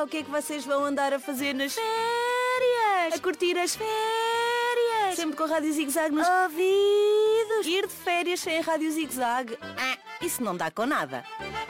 que é que vocês vão andar a fazer nas férias. A curtir as férias. Sempre com a Rádio Zig Zag nos ouvidos. Ir de férias sem a Rádio Zig Zag. Isso não dá com nada.